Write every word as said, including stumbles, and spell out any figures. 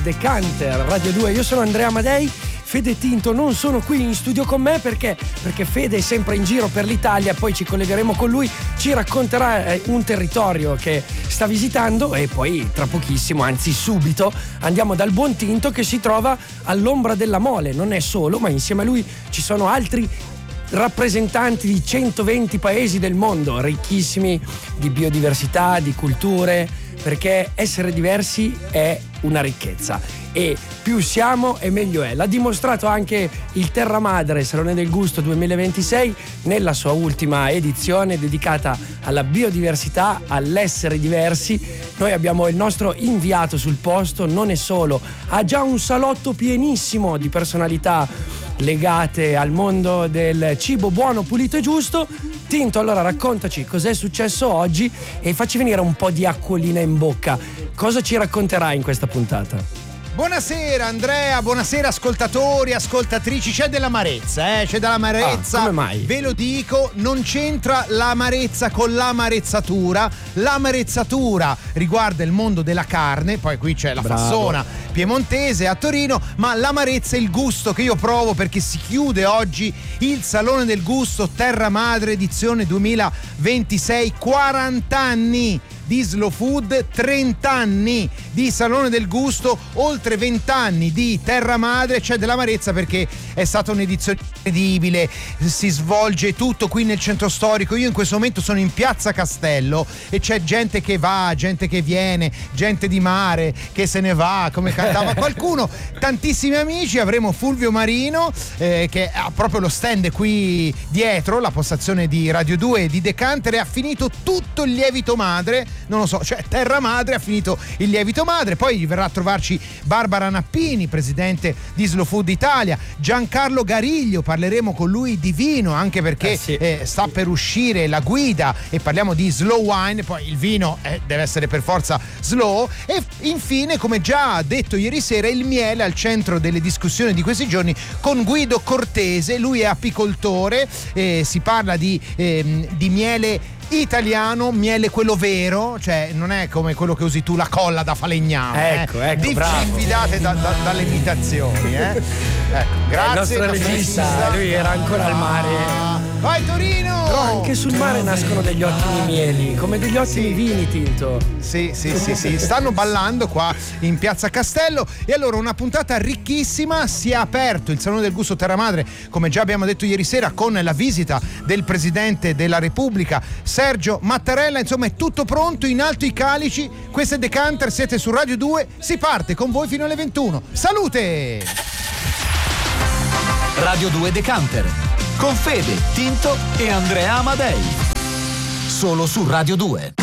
Decanter Radio due. Io sono Andrea Amadei. Fede Tinto non sono qui in studio con me perché perché Fede è sempre in giro per l'Italia, poi ci collegheremo con lui, ci racconterà un territorio che sta visitando e poi tra pochissimo, anzi subito, andiamo dal Buon Tinto che si trova all'Ombra della Mole. Non è solo, ma insieme a lui ci sono altri rappresentanti di centoventi paesi del mondo, ricchissimi di biodiversità, di culture, perché essere diversi è una ricchezza e più siamo e meglio è. L'ha dimostrato anche il Terra Madre Salone del Gusto duemilaventisei nella sua ultima edizione dedicata alla biodiversità, all'essere diversi. Noi abbiamo il nostro inviato sul posto, non è solo, ha già un salotto pienissimo di personalità legate al mondo del cibo buono, pulito e giusto. Tinto, allora raccontaci cos'è successo oggi e facci venire un po' di acquolina in bocca. Cosa ci racconterai in questa puntata? Buonasera Andrea, buonasera ascoltatori, ascoltatrici. C'è dell'amarezza, eh? C'è dell'amarezza. Ah, come mai? Ve lo dico, non c'entra l'amarezza con l'amarezzatura. L'amarezzatura riguarda il mondo della carne, poi qui c'è la Bravo. Fassona piemontese a Torino, ma l'amarezza è il gusto che io provo perché si chiude oggi il Salone del Gusto Terra Madre edizione duemilaventisei, quaranta anni di Slow Food, trenta anni di Salone del Gusto, oltre venti anni di Terra Madre. C'è dell'amarezza perché è stata un'edizione incredibile, si svolge tutto qui nel centro storico. Io in questo momento sono in Piazza Castello e c'è gente che va, gente che viene, gente di mare che se ne va, come cantava qualcuno, tantissimi amici. Avremo Fulvio Marino eh, che ha proprio lo stand qui dietro la postazione di Radio due e di Decanter e ha finito tutto il lievito madre. Non lo so, cioè Terra Madre ha finito il lievito madre. Poi verrà a trovarci Barbara Nappini, presidente di Slow Food Italia, Giancarlo Gariglio, parleremo con lui di vino anche perché eh sì. eh, sta per uscire la guida e parliamo di slow wine. Poi il vino eh, deve essere per forza slow e infine, come già detto ieri sera, il miele al centro delle discussioni di questi giorni con Guido Cortese. Lui è apicoltore, eh, si parla di, eh, di miele italiano, miele quello vero, cioè non è come quello che usi tu, la colla da falegname. Ecco, eh. ecco, Di- bravo. Diffidate da, da, dalle imitazioni, eh. Ecco, grazie. Il nostro regista, lui era ancora al mare. Vai Torino! Però anche sul mare nascono degli ottimi mieli, come degli ottimi Sì. vini, Tinto. Sì, sì, sì, sì, stanno ballando qua in Piazza Castello. E allora una puntata ricchissima. Si è aperto il Salone del Gusto Terra Madre, come già abbiamo detto ieri sera, con la visita del Presidente della Repubblica Sergio Mattarella. Insomma è tutto pronto, in alto i calici. Questo è Decanter, siete su Radio due, si parte con voi fino alle ventuno. Salute! Radio due Decanter con Fede, Tinto e Andrea Amadei. Solo su Radio due.